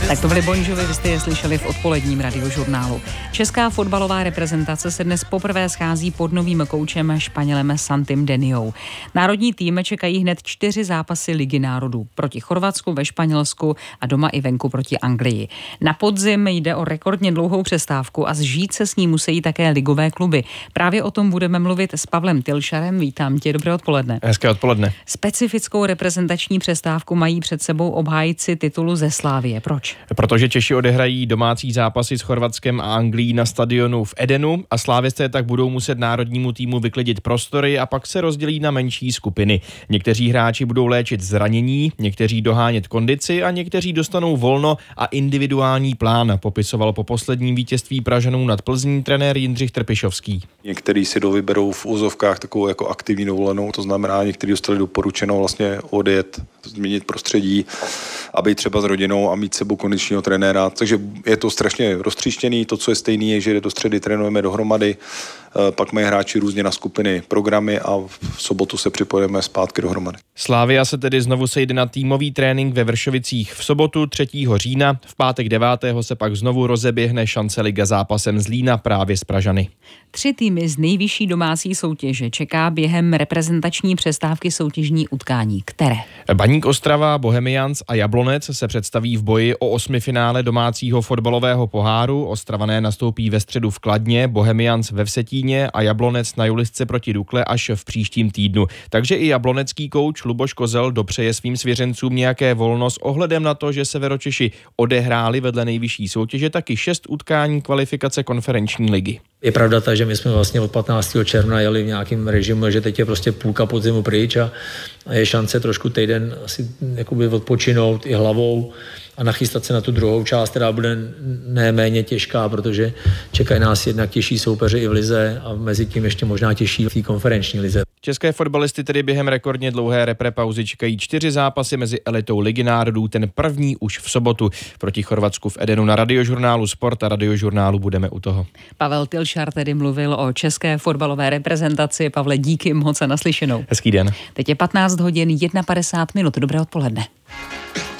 Tak to byly Bon Jovi, vy jste je slyšeli v odpoledním radiožurnálu. Česká fotbalová reprezentace se dnes poprvé schází pod novým koučem Španělem Santim Deniou. Národní tým čekají hned 4 zápasy Ligy národů proti Chorvatsku, ve Španělsku a doma i venku proti Anglii. Na podzim jde o rekordně dlouhou přestávku a zžít se s ní musí také ligové kluby. Právě o tom budeme mluvit s Pavlem Tylšarem. Vítám tě, dobré odpoledne. Hezké odpoledne. Specifickou reprezentační přestávku mají před sebou obhájci titulu ze Slavie. Proč? Protože Češi odehrají domácí zápasy s Chorvatskem a Anglií na stadionu v Edenu a slávisté tak budou muset národnímu týmu vyklidit prostory a pak se rozdělí na menší skupiny. Někteří hráči budou léčit zranění, někteří dohánět kondici a někteří dostanou volno a individuální plán, popisoval po posledním vítězství Pražanů nad Plzní trenér Jindřich Trpišovský. Někteří si dovyberou v úzovkách takovou jako aktivní dovolenou, to znamená, někteří dostali doporučeno vlastně odjet, změnit prostředí a být třeba s rodinou a mít sebou kondičního trenéra. Takže je to strašně roztříštěný. To, co je stejný, je, že do středy trénujeme dohromady, pak mají hráči různě na skupiny programy a v sobotu se připojíme zpátky dohromady. Slavia se tedy znovu sejde na týmový trénink ve Vršovicích v sobotu 3. října. V pátek 9. se pak znovu rozeběhne šance Liga zápasem Zlína právě s Pražany. 3 týmy z nejvyšší domácí soutěže čeká během reprezentační přestávky soutěžní utkání. Které? Baník Ostrava, Bohemians a Jablonec se představí v boji o 8. finále domácího fotbalového poháru. Ostravané nastoupí ve středu v Kladně, Bohemians ve Vsetíně a Jablonec na Julisce proti Dukle až v příštím týdnu. Takže i jablonecký kouč Luboš Kozel dopřeje svým svěřencům nějaké volno s ohledem na to, že Severočeši odehráli vedle nejvyšší soutěže taky 6 utkání kvalifikace konferenční ligy. Je pravda ta, že my jsme vlastně od 15. června jeli v nějakém režimu, že teď je prostě půlka podzimu pryč a je šance trošku týden asi jakoby odpočinout i hlavou a nachystat se na tu druhou část, která bude neméně těžká, protože čekají nás jednak těžší soupeři i v lize a mezi tím ještě možná těžší v té konferenční lize. České fotbalisty tedy během rekordně dlouhé reprepauzy čekají 4 zápasy mezi elitou Ligy národů, ten první už v sobotu proti Chorvatsku v Edenu. Na radiožurnálu Sport a radiožurnálu budeme u toho. Pavel Tylšar tedy mluvil o české fotbalové reprezentaci. Pavle, díky moc a naslyšenou. Hezký den. Teď je 15 hodin 51 minut. Dobré odpoledne.